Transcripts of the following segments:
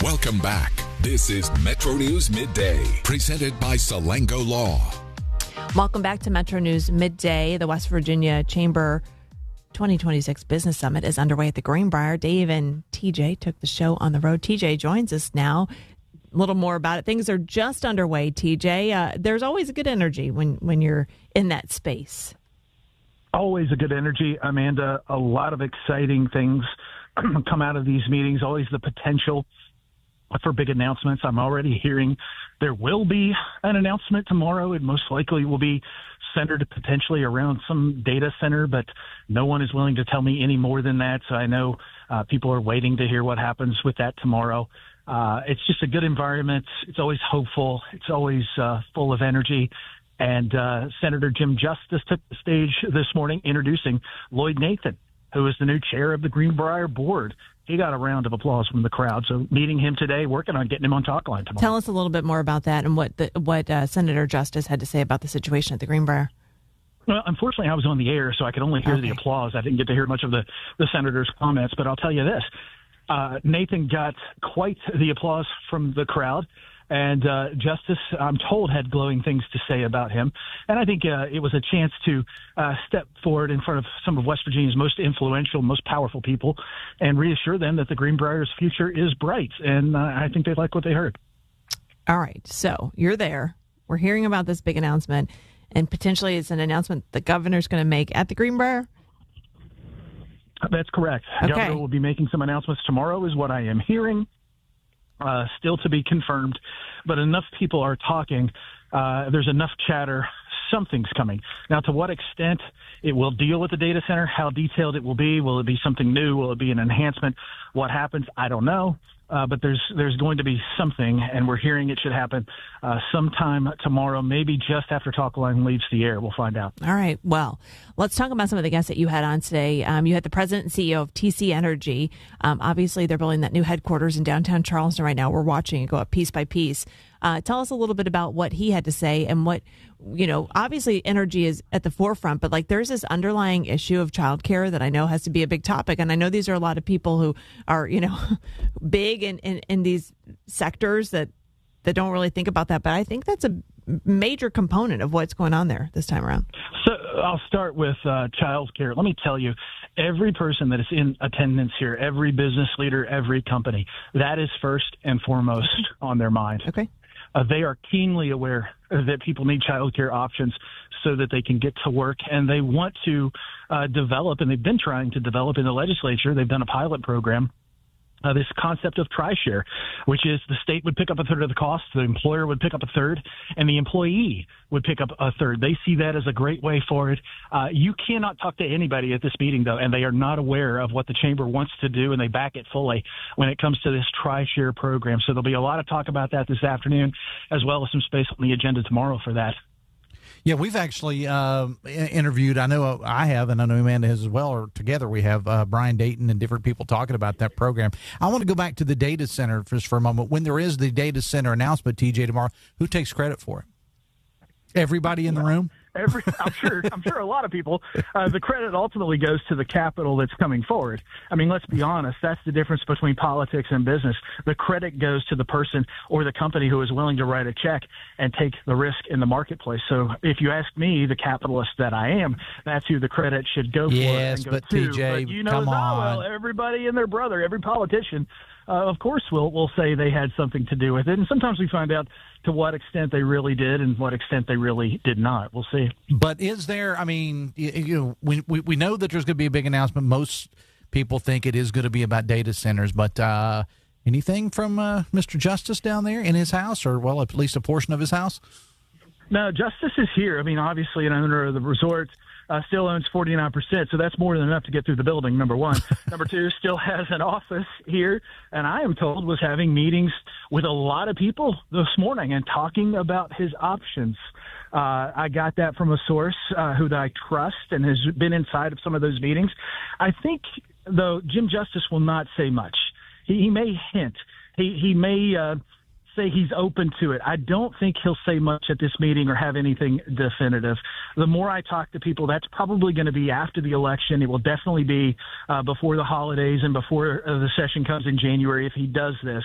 Welcome back. This is Metro News Midday, presented by Salango Law. Welcome back to Metro News Midday. The West Virginia Chamber 2026 Business Summit is underway at the Greenbrier. Dave and TJ took the show on the road. TJ joins us now. A little more about it. Things are just underway, TJ. There's always a good energy when you're in that space. Always a good energy, Amanda. A lot of exciting things come out of these meetings. Always the potential for big announcements. I'm already hearing there will be an announcement tomorrow. It most likely will be centered potentially around some data center, but no one is willing to tell me any more than that. So I know people are waiting to hear what happens with that tomorrow. It's just a good environment. It's always hopeful. It's always full of energy. And Senator Jim Justice took the stage this morning introducing Lloyd Nathan, who is the new chair of the Greenbrier board. He got a round of applause from the crowd. So meeting him today, working on getting him on talk line tomorrow. Tell us a little bit more about that and what Senator Justice had to say about the situation at the Greenbrier. Well, unfortunately, I was on the air, so I could only hear the applause. I didn't get to hear much of the senator's comments, but I'll tell you this. Nathan got quite the applause from the crowd. And Justice, I'm told, had glowing things to say about him. And I think it was a chance to step forward in front of some of West Virginia's most influential, most powerful people and reassure them that the Greenbrier's future is bright. And I think they like what they heard. All right. So you're there. We're hearing about this big announcement. And potentially it's an announcement the governor's going to make at the Greenbrier? That's correct. Okay. The governor will be making some announcements tomorrow is what I am hearing. Still to be confirmed, but enough people are talking. There's enough chatter. Something's coming. Now, to what extent it will deal with the data center, how detailed it will be, will it be something new, will it be an enhancement? What happens, I don't know. But there's going to be something, and we're hearing it should happen sometime tomorrow, maybe just after Talk Line leaves the air. We'll find out. All right. Well, let's talk about some of the guests that you had on today. You had the president and CEO of TC Energy. Obviously, they're building that new headquarters in downtown Charleston right now. We're watching it go up piece by piece. Tell us a little bit about what he had to say and what, obviously energy is at the forefront, but like there's this underlying issue of childcare that I know has to be a big topic. And I know these are a lot of people who are, big in these sectors that don't really think about that. But I think that's a major component of what's going on there this time around. So I'll start with childcare. Let me tell you, every person that is in attendance here, every business leader, every company, that is first and foremost on their mind. Okay. They are keenly aware that people need childcare options so that they can get to work, and they want to develop, and they've been trying to develop in the legislature. They've done a pilot program. This concept of tri-share, which is the state would pick up a third of the cost, the employer would pick up a third, and the employee would pick up a third. They see that as a great way forward. You cannot talk to anybody at this meeting, though, and they are not aware of what the chamber wants to do, and they back it fully when it comes to this tri-share program. So there'll be a lot of talk about that this afternoon, as well as some space on the agenda tomorrow for that. Yeah, we've actually interviewed, I know I have, and I know Amanda has as well, or together we have Brian Dayton and different people talking about that program. I want to go back to the data center just for a moment. When there is the data center announcement, TJ, tomorrow, who takes credit for it? Everybody in the room? I'm sure a lot of people. The credit ultimately goes to the capital that's coming forward. I mean, let's be honest. That's the difference between politics and business. The credit goes to the person or the company who is willing to write a check and take the risk in the marketplace. So if you ask me, the capitalist that I am, that's who the credit should go for. Yes, but TJ, come on. Well, everybody and their brother, every politician, of course, will say they had something to do with it. And sometimes we find out to what extent they really did and what extent they really did not. We'll see. But is there, I mean, we know that there's going to be a big announcement. Most people think it is going to be about data centers, but anything from Mr. Justice down there in his house, or, well, at least a portion of his house? No, Justice is here. I mean, obviously, an owner of the resort still owns 49%, so that's more than enough to get through the building, number one. Number two, still has an office here, and I am told was having meetings with a lot of people this morning and talking about his options. I got that from a source who I trust and has been inside of some of those meetings. I think, though, Jim Justice will not say much. He may hint. He may say he's open to it. I don't think he'll say much at this meeting or have anything definitive. The more I talk to people, that's probably going to be after the election. It will definitely be before the holidays and before the session comes in January if he does this.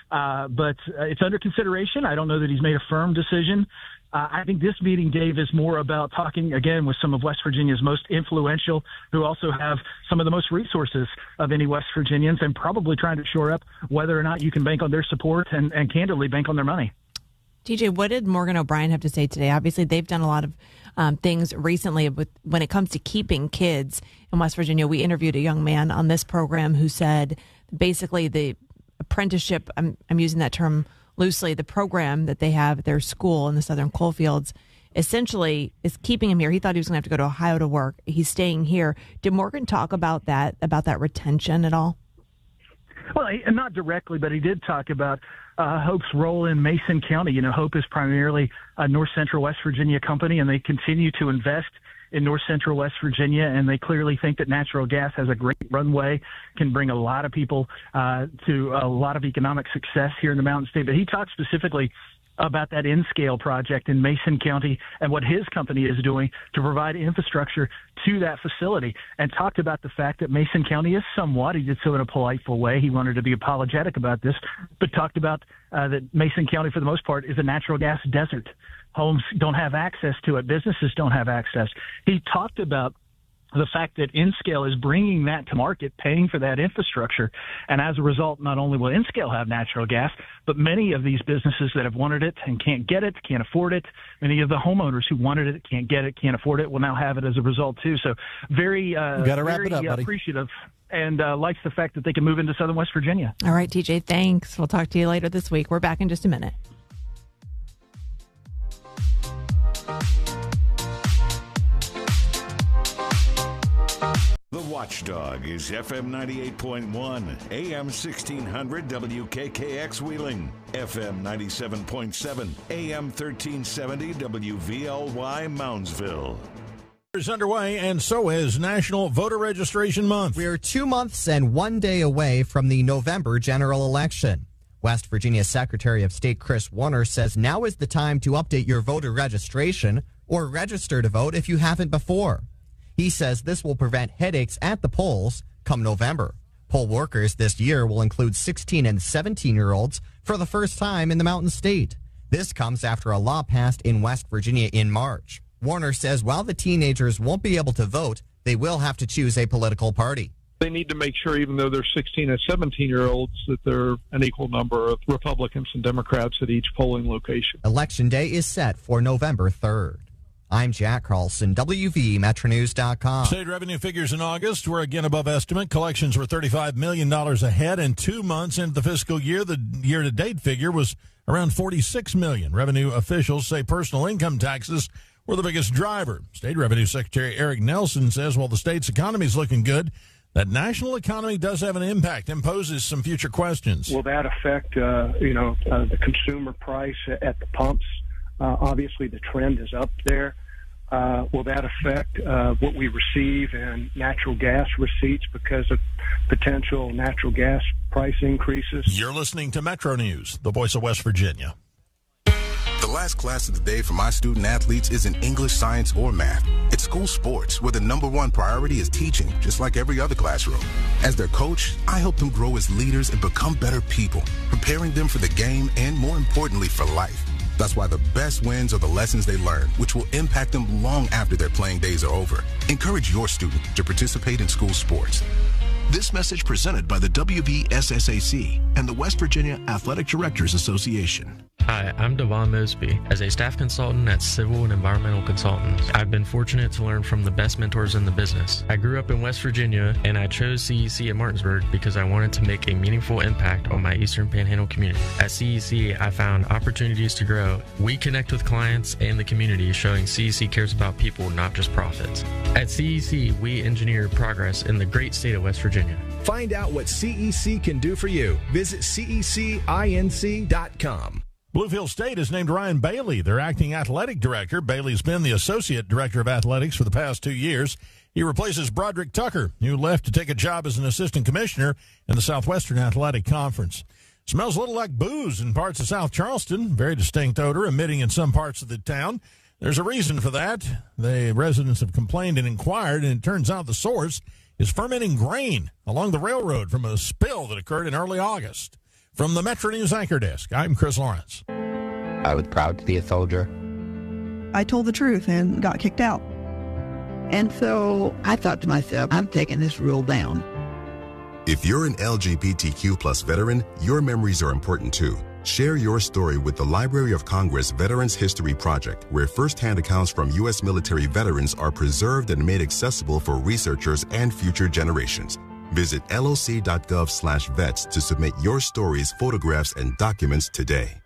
but it's under consideration. I don't know that he's made a firm decision. I think this meeting, Dave, is more about talking, again, with some of West Virginia's most influential, who also have some of the most resources of any West Virginians, and probably trying to shore up whether or not you can bank on their support and candidly bank on their money. TJ, what did Morgan O'Brien have to say today? Obviously, they've done a lot of things recently when it comes to keeping kids in West Virginia. We interviewed a young man on this program who said basically the apprenticeship, I'm using that term loosely, the program that they have at their school in the Southern Coalfields essentially is keeping him here. He thought he was going to have to go to Ohio to work. He's staying here. Did Morgan talk about that retention at all? Well, not directly, but he did talk about Hope's role in Mason County. You know, Hope is primarily a north central West Virginia company, and they continue to invest in north central West Virginia, and they clearly think that natural gas has a great runway, can bring a lot of people to a lot of economic success here in the Mountain State. But he talked specifically about that N-Scale project in Mason County and what his company is doing to provide infrastructure to that facility, and talked about the fact that Mason County is somewhat, he did so in a politeful way, he wanted to be apologetic about this, but talked about that Mason County, for the most part, is a natural gas desert. Homes don't have access to it. Businesses don't have access. He talked about the fact that N-Scale is bringing that to market, paying for that infrastructure. And as a result, not only will N-Scale have natural gas, but many of these businesses that have wanted it and can't get it, can't afford it, many of the homeowners who wanted it, can't get it, can't afford it, will now have it as a result too. So very appreciative, and likes the fact that they can move into southern West Virginia. All right, TJ, thanks. We'll talk to you later this week. We're back in just a minute. The Watchdog is FM 98.1, AM 1600 WKKX Wheeling, FM 97.7, AM 1370 WVLY Moundsville. Is underway, and so is National Voter Registration Month. We're 2 months and 1 day away from the November general election. West Virginia Secretary of State Chris Warner says now is the time to update your voter registration or register to vote if you haven't before. He says this will prevent headaches at the polls come November. Poll workers this year will include 16 and 17-year-olds for the first time in the Mountain State. This comes after a law passed in West Virginia in March. Warner says while the teenagers won't be able to vote, they will have to choose a political party. They need to make sure, even though they're 16 and 17-year-olds, that there are an equal number of Republicans and Democrats at each polling location. Election day is set for November 3rd. I'm Jack Carlson, WVMetroNews.com. State revenue figures in August were again above estimate. Collections were $35 million ahead, and 2 months into the fiscal year, the year-to-date figure was around $46 million. Revenue officials say personal income taxes were the biggest driver. State Revenue Secretary Eric Nelson says while the state's economy is looking good, that national economy does have an impact and poses some future questions. Will that affect, the consumer price at the pumps? Obviously, the trend is up there. Will that affect what we receive in natural gas receipts because of potential natural gas price increases? You're listening to Metro News, the voice of West Virginia. The last class of the day for my student athletes isn't English, science, or math. It's school sports, where the number one priority is teaching, just like every other classroom. As their coach, I help them grow as leaders and become better people, preparing them for the game and, more importantly, for life. That's why the best wins are the lessons they learn, which will impact them long after their playing days are over. Encourage your student to participate in school sports. This message presented by the WVSSAC and the West Virginia Athletic Directors Association. Hi, I'm Devon Mosby. As a staff consultant at Civil and Environmental Consultants, I've been fortunate to learn from the best mentors in the business. I grew up in West Virginia, and I chose CEC at Martinsburg because I wanted to make a meaningful impact on my Eastern Panhandle community. At CEC, I found opportunities to grow. We connect with clients and the community, showing CEC cares about people, not just profits. At CEC, we engineer progress in the great state of West Virginia. Find out what CEC can do for you. Visit cecinc.com. Bluefield State has named Ryan Bailey their acting athletic director. Bailey's been the associate director of athletics for the past 2 years. He replaces Broderick Tucker, who left to take a job as an assistant commissioner in the Southwestern Athletic Conference. Smells a little like booze in parts of South Charleston. Very distinct odor emitting in some parts of the town. There's a reason for that. The residents have complained and inquired, and it turns out the source is fermenting grain along the railroad from a spill that occurred in early August. From the Metro News Anchor Desk, I'm Chris Lawrence. I was proud to be a soldier. I told the truth and got kicked out. And so I thought to myself, I'm taking this rule down. If you're an LGBTQ plus veteran, your memories are important too. Share your story with the Library of Congress Veterans History Project, where firsthand accounts from U.S. military veterans are preserved and made accessible for researchers and future generations. Visit loc.gov/vets to submit your stories, photographs, and documents today.